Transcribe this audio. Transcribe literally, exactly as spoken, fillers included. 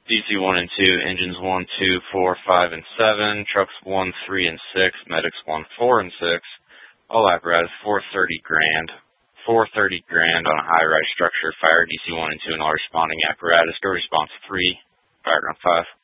D C one and two, engines one, two, four, five, and seven, trucks one, three, and six, medics one, four, and six, all apparatus four thirty grand. four thirty grand on a high-rise structure, fire D C one and two and all responding apparatus. Go response three, fire ground five.